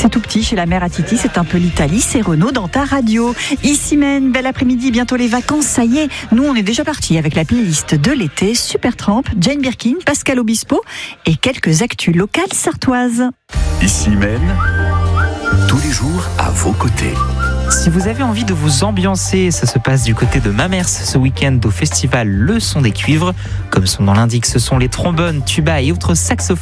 C'est tout petit chez la mère à Titi, c'est un peu l'Italie, c'est Renaud dans ta radio. Ici même, bel après-midi, bientôt les vacances, ça y est. Nous, on est déjà partis avec la playlist de l'été, Supertramp, Jane Birkin, Pascal Obispo et quelques actus locales sartoises. Ici même, tous les jours à vos côtés. Si vous avez envie de vous ambiancer, ça se passe du côté de Mamers ce week-end au festival Le Son des Cuivres. Comme son nom l'indique, ce sont les trombones, tubas et autres saxophones